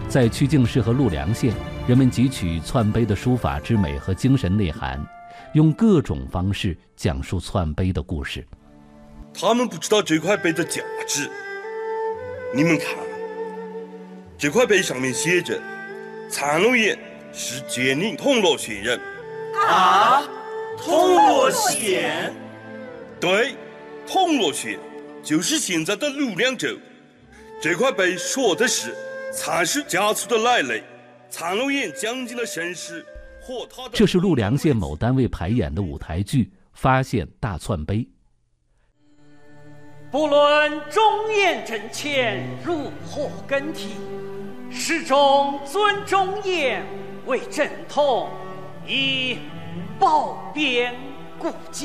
在曲靖市和陆良县，人们汲取篡碑的书法之美和精神内涵，用各种方式讲述篡碑的故事。 他们不知道这块碑的价值。你们看，这块碑上面写着残龙岩是建宁铜锣县人。 啊，铜锣县？ 对，铜锣县就是现在的陆良州。这块碑说的是残氏家族的来历，残龙岩将军的身世和他的。 这是陆良县某单位排演的舞台剧《发现大篡碑》。 不论忠言正钱如何更替，始终尊忠言为正统，以保边固家。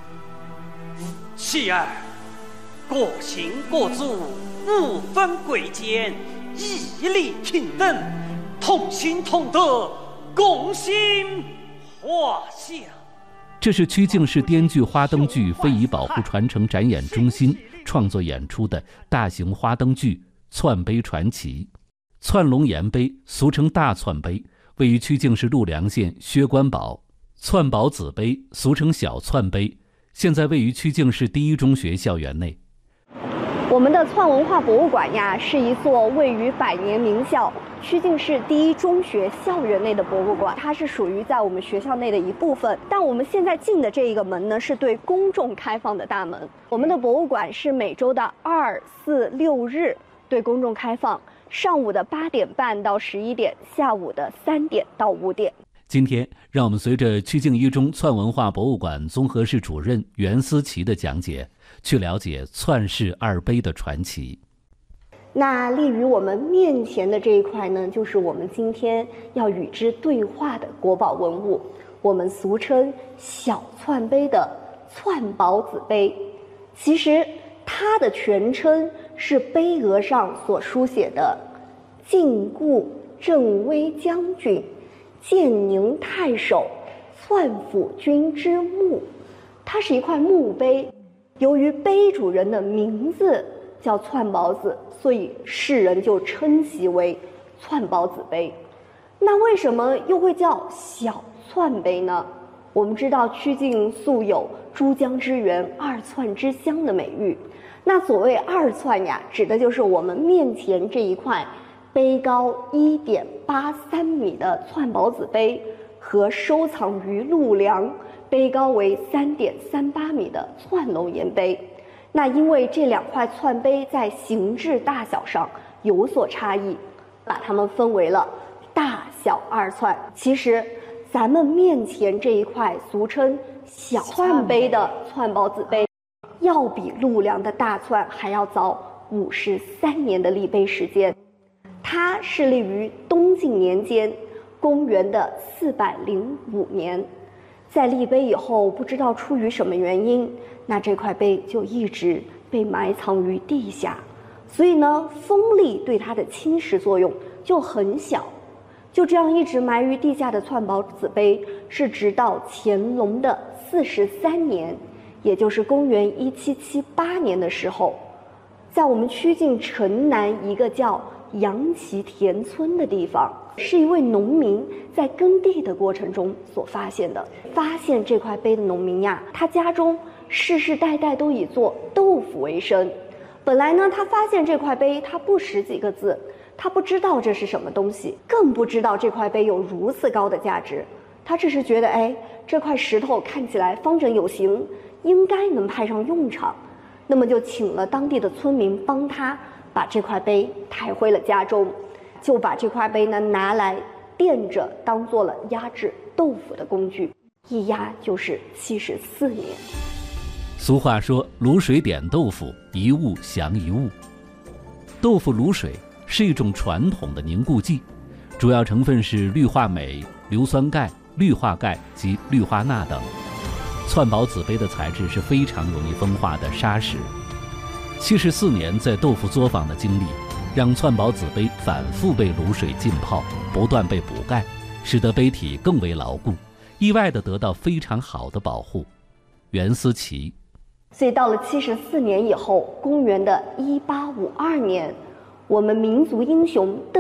其二，各姓各族无分贵贱，义理平等，同心同德，共兴华夏。 这是曲靖市滇剧花灯剧非遗保护传承展演中心创作演出的大型花灯剧《篡碑传奇》。窜龙岩碑俗称大窜碑，位于曲靖市陆良县薛关堡。窜宝子碑俗称小窜碑，现在位于曲靖市第一中学校园内。 我们的窜文化博物馆呀，是一座位于百年名校曲靖市第一中学校园内的博物馆，它是属于在我们学校内的一部分。但我们现在进的这一个门呢，是对公众开放的大门。我们的博物馆是每周的2、4、6日对公众开放，上午的8点半到11点，下午的3点到5点。 今天，让我们随着曲靖一中窜文化博物馆综合室主任袁思琪的讲解，去了解窜氏二碑的传奇。 那立于我们面前的这一块呢，就是我们今天要与之对话的国宝文物，我们俗称小窜碑的窜宝子碑。其实它的全称是碑额上所书写的晋固镇威将军建宁太守窜府君之墓。它是一块墓碑，由于碑主人的名字叫窜宝子，所以世人就称其为窜宝子碑。那为什么又会叫小窜碑呢？我们知道曲靖素有珠江之源、二窜之乡的美誉。那所谓二窜呀，指的就是我们面前这一块碑高1.83米的窜宝子碑和收藏于陆良碑高为3.38米的窜龙岩碑。那因为这两块窜碑在形制大小上有所差异，把它们分为了大小二窜。其实咱们面前这一块俗称小窜碑的窜宝子碑，要比陆良的大窜还要早53年的立碑时间。它是立于东晋年间，公元的405年。在立碑以后，不知道出于什么原因，那这块碑就一直被埋藏于地下，所以呢，风力对它的侵蚀作用就很小。就这样一直埋于地下的窜宝子碑，是直到乾隆的43年，也就是公元1778年的时候，在我们曲靖城南一个叫杨岐田村的地方，是一位农民在耕地的过程中所发现的。发现这块碑的农民呀，他家中世世代代都以做豆腐为生。本来呢，他发现这块碑，他不识几个字，他不知道这是什么东西，更不知道这块碑有如此高的价值。他只是觉得，这块石头看起来方整有形，应该能派上用场。那么就请了当地的村民帮他把这块碑抬回了家中，就把这块碑呢拿来垫着，当做了压制豆腐的工具，一压就是74年。 俗话说，卤水点豆腐，一物降一物。豆腐卤水是一种传统的凝固剂，主要成分是氯化镁、硫酸钙、氯化钙及氯化钠等。窜宝子碑的材质是非常容易风化的砂石。74年在豆腐作坊的经历，让窜宝子碑反复被卤水浸泡，不断被补钙，使得碑体更为牢固，意外地得到非常好的保护。袁思琪。 所以到了74年以后，公元的1852年，我们民族英雄